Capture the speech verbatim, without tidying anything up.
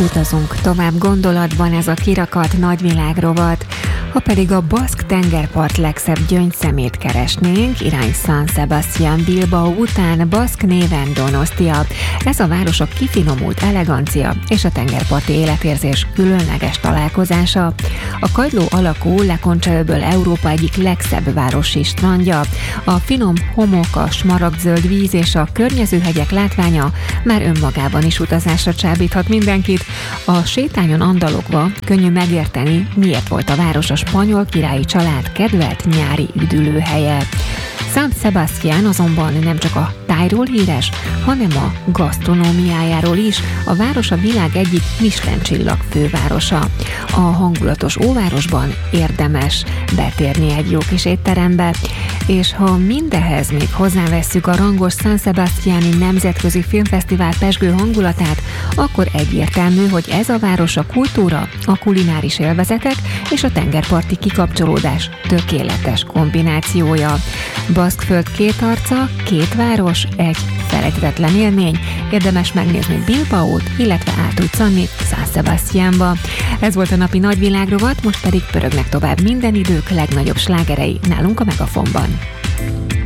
Utazunk tovább gondolatban, ez a kirakat nagyvilágrovat. Ha pedig a baszk tengerpart legszebb gyöngyszemét keresnénk, irány San Sebastián Bilbao után baszk néven Donostia. Ez a város a kifinomult elegancia és a tengerparti életérzés különleges találkozása. A kagyló alakú Le Concha-öböl Európa egyik legszebb városi strandja. A finom homok, a smaragdzöld víz és a környező hegyek látványa már önmagában is utazásra csábíthat mindenkit. A sétányon andalogva könnyű megérteni, miért volt a város a spanyol királyi család kedvelt nyári üdülőhelye. San Sebastián azonban nem csak a tájról híres, hanem a gasztronómiájáról is. A város a világ egyik Michelin csillag fővárosa. A hangulatos óvárosban érdemes betérni egy jó kis étterembe, és ha mindehez még hozzávesszük a rangos San Sebastiáni Nemzetközi Filmfesztivál pezsgő hangulatát, akkor egyértelmű, hogy ez a város a kultúra, a kulináris élvezetek és a tengerparti kikapcsolódás tökéletes kombinációja. Baszkföld két arca, két város, egy felejthetetlen élmény. Érdemes megnézni Bilbaót, illetve átutcani San Sebastiánba. Ez volt a napi nagyvilágrovat, most pedig pörögnek tovább minden idők legnagyobb slágerei nálunk a Megafonban.